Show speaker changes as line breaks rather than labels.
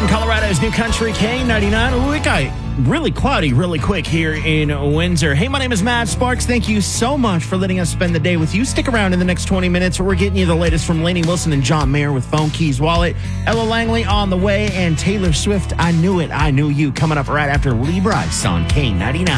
on Colorado's New Country K99. Ooh, it got really cloudy really quick here in Windsor. Hey, my name is Matt Sparks. Thank you so much for letting us spend the day with you. Stick around in the next 20 minutes. We're getting you the latest from Lainey Wilson and John Mayer with Phone Keys Wallet. Ella Langley on the way, and Taylor Swift, I Knew It, I Knew You, coming up right after Lee Brice on K99.